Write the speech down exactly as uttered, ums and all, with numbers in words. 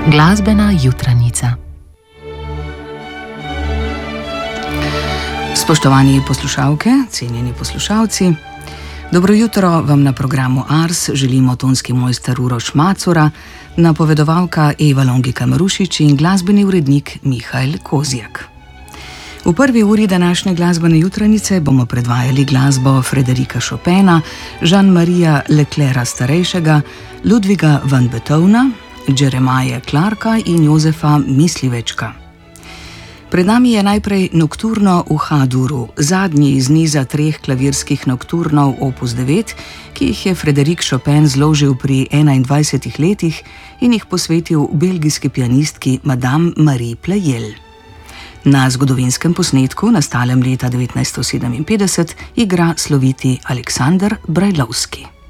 Glasbena jutranica. Spoštovani poslušalke, cenjeni poslušalci, dobro jutro vam na programu Ars želimo tonski mojster Uroš Macura, napovedovalka Eva Longika Marušič in glasbeni urednik Mihael Kozjak. V prvi uri današnje glasbene jutranice bomo predvajali glasbo Frederika Chopina, Jean-Maria Leclerca starejšega, Ludwiga van Beethovena, Jeremiah Clarka in Jozefa Mislivečka. Pred nami je najprej nokturno v H-duru, zadnji iz niza treh klavirskih nokturnov opus devet, ki jih je Frederik Chopin zložil pri enaindvajsetih letih in jih posvetil belgijski pianistki Madame Marie Pleyel. Na zgodovinskem posnetku, nastalem leta devetnajststo sedeminpetdeset, igra sloviti Aleksander Brajlovski.